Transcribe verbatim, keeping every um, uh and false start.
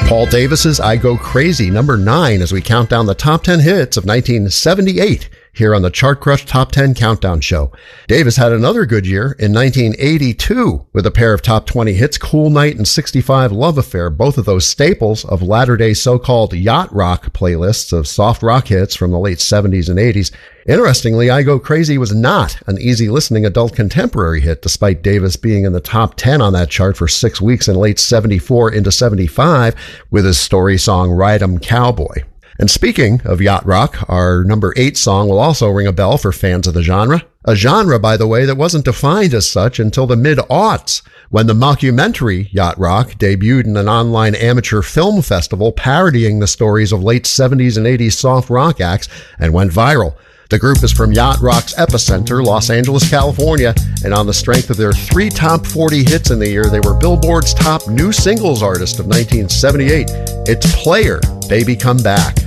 Paul Davis's I Go Crazy, number nine, as we count down the top ten hits of nineteen seventy-eight here on the Chart Crush Top ten Countdown Show. Davis had another good year in nineteen eighty-two with a pair of top twenty hits, Cool Night and sixty-five Love Affair, both of those staples of latter-day so-called yacht rock playlists of soft rock hits from the late seventies and eighties. Interestingly, I Go Crazy was not an easy listening adult contemporary hit, despite Davis being in the top ten on that chart for six weeks in late seventy-four into seventy-five with his story song Ride 'em Cowboy. And speaking of yacht rock, our number eight song will also ring a bell for fans of the genre. A genre, by the way, that wasn't defined as such until the mid-aughts, when the mockumentary Yacht Rock debuted in an online amateur film festival parodying the stories of late seventies and eighties soft rock acts and went viral. The group is from yacht rock's epicenter, Los Angeles, California, and on the strength of their three top forty hits in the year, they were Billboard's top new singles artist of nineteen seventy-eight. It's Player, Baby Come Back.